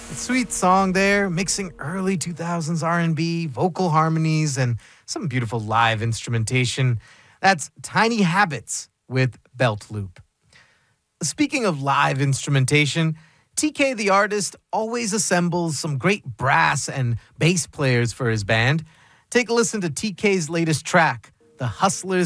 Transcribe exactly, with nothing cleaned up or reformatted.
Sweet song there, mixing early two thousands R and B, vocal harmonies, and some beautiful live instrumentation. That's Tiny Habits with Belt Loop. Speaking of live instrumentation, T K the artist always assembles some great brass and bass players for his band. Take a listen to T K's latest track, The Hustlers